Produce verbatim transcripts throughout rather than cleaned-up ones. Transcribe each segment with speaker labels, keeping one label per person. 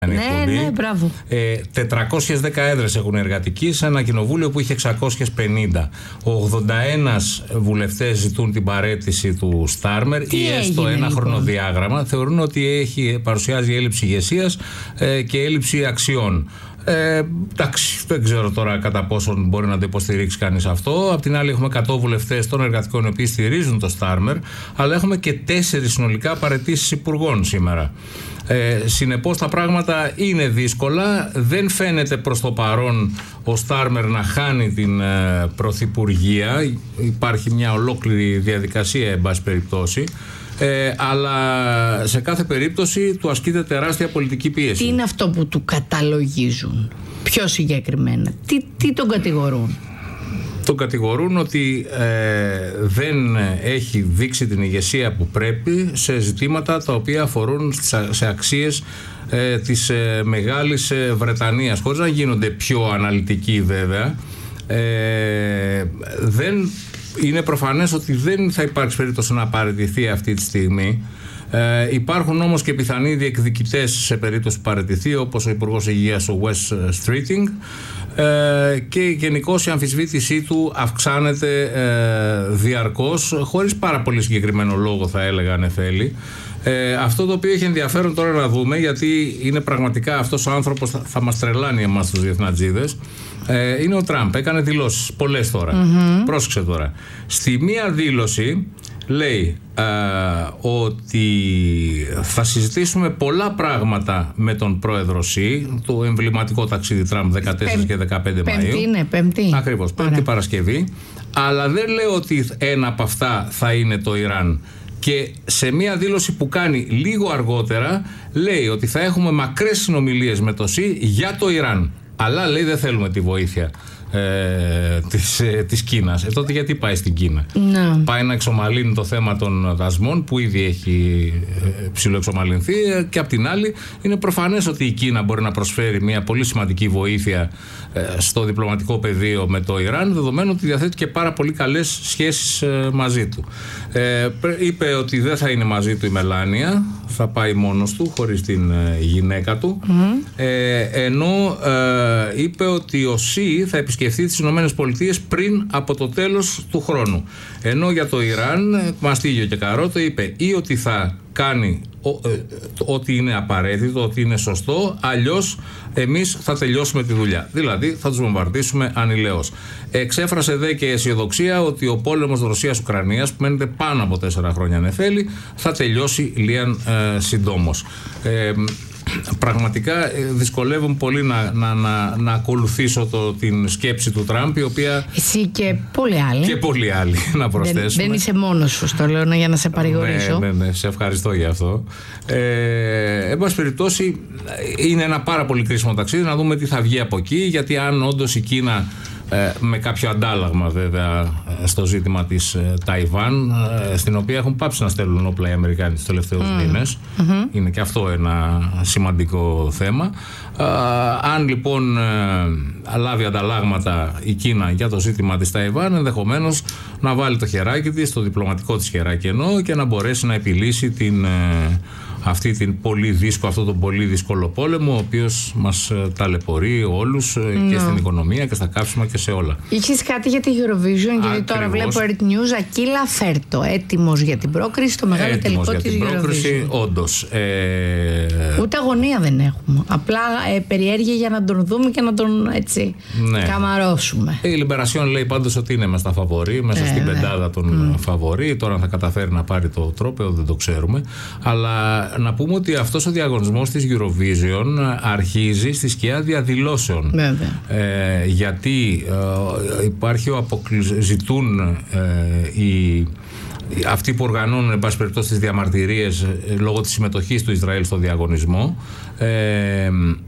Speaker 1: Ναι, ναι, μπράβο.
Speaker 2: Ε, τετρακόσιες δέκα έδρες έχουν εργατικοί σε ένα κοινοβούλιο που είχε εξακόσιες πενήντα. ογδόντα ένα βουλευτές ζητούν την παραίτηση του Στάρμερ ή έστω ένα λοιπόν χρονοδιάγραμμα. Θεωρούν ότι έχει, παρουσιάζει έλλειψη ηγεσίας ε, και έλλειψη αξιών. Ε, εντάξει, δεν ξέρω τώρα κατά πόσον μπορεί να το υποστηρίξει κανείς αυτό. Απ' την άλλη, έχουμε εκατό βουλευτές των εργατικών οι οποίοι στηρίζουν το Στάρμερ, αλλά έχουμε και τέσσερις συνολικά παραιτήσεις υπουργών σήμερα. Ε, συνεπώς τα πράγματα είναι δύσκολα. Δεν φαίνεται προς το παρόν ο Στάρμερ να χάνει την ε, πρωθυπουργία. Υπάρχει μια ολόκληρη διαδικασία, εν πάση περιπτώσει. Ε, αλλά σε κάθε περίπτωση του ασκείται τεράστια πολιτική πίεση.
Speaker 1: Τι είναι αυτό που του καταλογίζουν πιο συγκεκριμένα? Τι, τι τον κατηγορούν?
Speaker 2: Τον κατηγορούν ότι ε, δεν έχει δείξει την ηγεσία που πρέπει σε ζητήματα τα οποία αφορούν σε αξίες ε, της ε, Μεγάλης Βρετανίας, χωρίς να γίνονται πιο αναλυτικοί βέβαια. Ε, δεν είναι προφανές ότι δεν θα υπάρξει περίπτωση να παραιτηθεί αυτή τη στιγμή. Ε, υπάρχουν όμως και πιθανοί διεκδικητές σε περίπτωση που παραιτηθεί, όπως ο Υπουργός Υγείας ο Wes Streeting, ε, και γενικώς η αμφισβήτησή του αυξάνεται ε, διαρκώς, χωρίς πάρα πολύ συγκεκριμένο λόγο, θα έλεγα, αν θέλει. Ε, αυτό το οποίο έχει ενδιαφέρον τώρα να δούμε, γιατί είναι πραγματικά αυτός ο άνθρωπος θα, θα μας τρελάνει εμάς τους διεθνατζίδες, ε, είναι ο Τραμπ. Έκανε δηλώσεις πολλές τώρα. Mm-hmm. Πρόσεξε τώρα. Στη μία δήλωση λέει ε, ότι θα συζητήσουμε πολλά πράγματα με τον πρόεδρο Σι, το εμβληματικό ταξίδι Τραμπ δεκατέσσερα και δεκαπέντε Μαΐου.
Speaker 1: Πέμπτη είναι, πέμπτη.
Speaker 2: Ακριβώς, πέμπτη Άρα. Παρασκευή. Αλλά δεν λέω ότι ένα από αυτά θα είναι το Ιράν. Και σε μία δήλωση που κάνει λίγο αργότερα λέει ότι θα έχουμε μακρές συνομιλίες με το ΣΥ για το Ιράν. Αλλά λέει δεν θέλουμε τη βοήθεια ε, της, ε, της Κίνας. Ε, τότε γιατί πάει στην Κίνα? No. Πάει να εξομαλύνει το θέμα των δασμών που ήδη έχει ε, ψιλοεξομαλυνθεί, ε, και απ' την άλλη είναι προφανές ότι η Κίνα μπορεί να προσφέρει μια πολύ σημαντική βοήθεια ε, στο διπλωματικό πεδίο με το Ιράν, δεδομένου ότι διαθέτει και πάρα πολύ καλές σχέσεις ε, μαζί του. Ε, είπε ότι δεν θα είναι μαζί του η Μελάνια, θα πάει μόνος του χωρίς την ε, γυναίκα του. Mm-hmm. ε, ενώ ε, είπε ότι ο ΣΥ θα επισκεφθεί τις Ηνωμένες Πολιτείες πριν από το τέλος του χρόνου. Ενώ για το Ιράν, μαστίγιο και καρότο, είπε ή ότι θα κάνει ό, ε, ό,τι είναι απαραίτητο, ό,τι είναι σωστό, αλλιώς εμείς θα τελειώσουμε τη δουλειά. Δηλαδή θα τους βομβαρδίσουμε ανηλαιώς. Εξέφρασε δε και αισιοδοξία ότι ο πόλεμος Ρωσίας-Ουκρανίας, που μένεται πάνω από τέσσερα χρόνια νεφέλη, θα τελειώσει λίαν ε, συντόμως. Ε, Πραγματικά δυσκολεύομαι πολύ να, να, να, να ακολουθήσω το, την σκέψη του Τραμπ, η οποία...
Speaker 1: Εσύ και πολλοί άλλοι.
Speaker 2: Και πολλοί άλλοι, να προσθέσουμε.
Speaker 1: Δεν, δεν είσαι μόνος σου, στο λέω για να σε παρηγορήσω.
Speaker 2: Ναι, ναι, ναι, σε ευχαριστώ για αυτό. Ε, εν πάση περιπτώσει, είναι ένα πάρα πολύ κρίσιμο ταξίδι, να δούμε τι θα βγει από εκεί, γιατί αν όντως η Κίνα, Ε, με κάποιο αντάλλαγμα βέβαια στο ζήτημα της ε, Ταϊβάν, ε, στην οποία έχουν πάψει να στέλνουν όπλα οι Αμερικάνοι τους τελευταίους mm. μήνες. Mm-hmm. Είναι και αυτό ένα σημαντικό θέμα. Ε, αν λοιπόν ε, λάβει ανταλλάγματα η Κίνα για το ζήτημα της Ταϊβάν, ενδεχομένως να βάλει το χεράκι της, το διπλωματικό της χεράκι εννοώ, και να μπορέσει να επιλύσει την... Ε, αυτή την πολύ δύσκολο, αυτό τον πολύ δύσκολο πόλεμο, ο οποίος μας ταλαιπωρεί όλους no. και στην οικονομία και στα καύσιμα και σε όλα.
Speaker 1: Είχες κάτι για τη Eurovision? Γιατί τώρα βλέπω Earth News, Ακίλα Φέρτο, έτοιμος για την πρόκριση στο μεγάλο έτοιμος τελικό της Eurovision. Έτοιμος για την πρόκριση, όντως. Ε... Ούτε αγωνία δεν έχουμε. Απλά ε, περιέργεια για να τον δούμε και να τον έτσι ναι. καμαρώσουμε. Η
Speaker 2: Libération λέει πάντως ότι είναι μες στα φαβορί, μέσα ε, στην ναι. πεντάδα των mm. φαβορί. Τώρα θα καταφέρει να πάρει το τρόπαιο, δεν το ξέρουμε. Αλλά να πούμε ότι αυτός ο διαγωνισμός της Eurovision αρχίζει στη σκιά διαδηλώσεων. Ε, γιατί ε, υπάρχει ο αποκλεισ... ζητούν ε, οι... αυτοί που οργανώνουν εν πάση περιπτώσει τις διαμαρτυρίες ε, λόγω της συμμετοχής του Ισραήλ στο διαγωνισμό, ε, ε,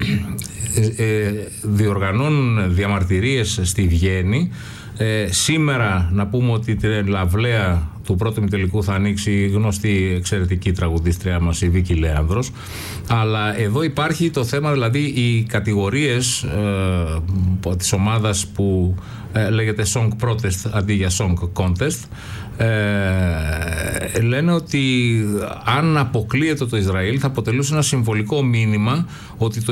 Speaker 2: ε, διοργανώνουν διαμαρτυρίες στη Βιέννη. Ε, σήμερα να πούμε ότι την Λαυλαία του πρώτου ημιτελικού θα ανοίξει η γνωστή εξαιρετική τραγουδίστρια μας, η Βίκη Λέανδρος. Αλλά εδώ υπάρχει το θέμα, δηλαδή οι κατηγορίες ε, της ομάδας που ε, λέγεται Song Protest αντί για Song Contest, Ε, λένε ότι αν αποκλείεται το Ισραήλ θα αποτελούσε ένα συμβολικό μήνυμα ότι το